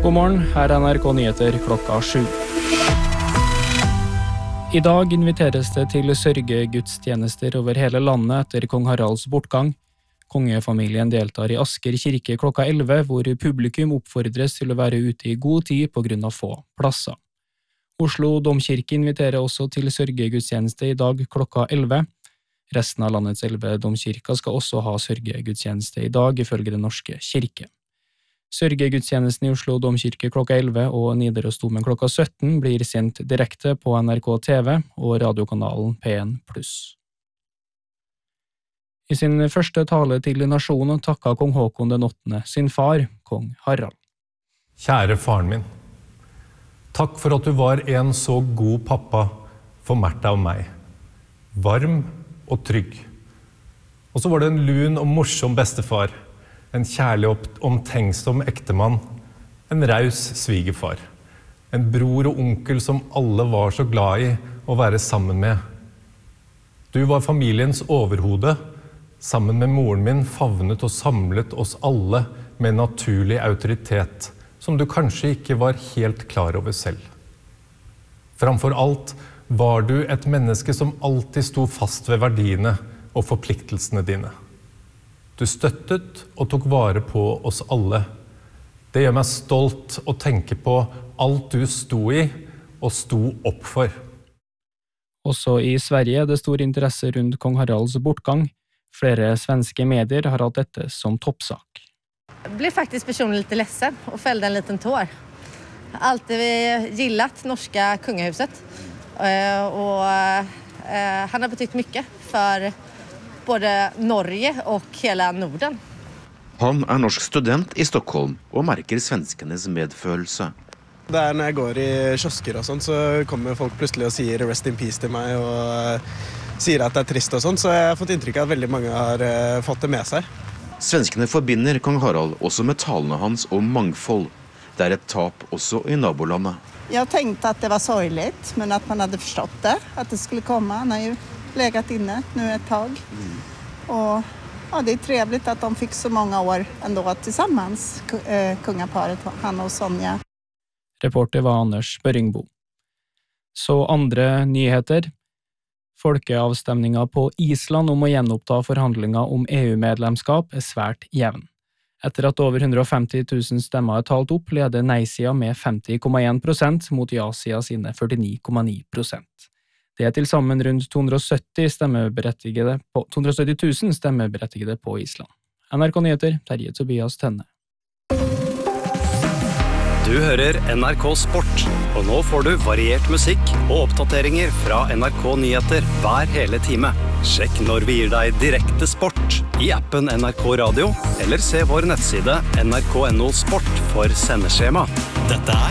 God morgen, her NRK Nyheter klokka 7. I dag inviteres det til sørgegudstjenester over hele landet etter kong Haralds bortgang. Kongefamilien deltar i Asker kirke klokka 11, hvor publikum oppfordres til å være ute i god tid på grunn av få plasser. Oslo Domkirke inviterer også til sørgegudstjeneste i dag klokka 11. Resten av landets 11 domkirker skal også ha sørgegudstjeneste i dag, ifølge Den norske kirke. Sørgegudstjenesten i Oslo Domkirke klokka 11 og Nidarosdomen klokka 17 blir sendt direkte på NRK TV og radiokanalen P1+. I sin første tale til nasjonen takket kong Håkon den 8. sin far, kong Harald. Kjære faren min, takk for at du var en så god pappa for Märtha og meg. Varm og trygg. Og så var det en lun og morsom bestefar. En kjærlig og omtenksom ektemann, en raus svigerfar, en bror og onkel som alle var så glad i å være sammen med. Du var familiens overhode, sammen med moren min favnet og samlet oss alle med naturlig autoritet, som du kanskje ikke var helt klar over selv. Framfor alt var du et menneske som alltid sto fast ved verdiene og forpliktelsene dine. Du støttet og tok vare på oss alle. Det gjør meg stolt å tenke på alt du sto i og sto opp for. Også i Sverige er det stor interesse rundt kong Haralds bortgang. Flere svenske medier har hatt dette som toppsak. Jag blev faktiskt personligen lite ledsen och fällde en liten tår. Alltid gillat norska kungahuset. Och han har betytt mycket för både Norge och hela Norden. Han er norsk student i Stockholm og merker svenskenes medfølelse. Når jeg går i kiosker og sånn, så kommer folk plutselig og sier rest in peace til meg og sier at det er trist og sånn, så jeg har fått inntrykk av at veldig mange har fått det med seg. Svenskene forbinder kong Harald også med talene hans om mangfold. Det er et tap også i nabolandet. Jeg tenkte at det var sorgligt, men at man hadde forstått det, at det skulle komme. Han har jo legat inne nu ett tag. Och ja, det är trevligt att de fick så många år ändå tillsammans, kungaparet, han och Sonja. Reporter var Anders Børringbo. Så andre nyheter. Folkeavstemningen på Island om å gjenoppta forhandlinger om EU-medlemskap er svært jevn. Etter at over 150 000 stemmer er talt opp, leder nei-sida med 50,1% mot ja-sida sine 49,9%. Det er til sammen rundt 270 000 stemmeberettigede på Island. NRK Nyheter, Terje Tobias Tenne. Du hører NRK Sport, og nå får du variert musikk og oppdateringer fra NRK Nyheter hver hele time. Sjekk når vi gir deg direkte sport i appen NRK Radio, eller se vår nettside nrk.no sport for sendeskjema. Dette er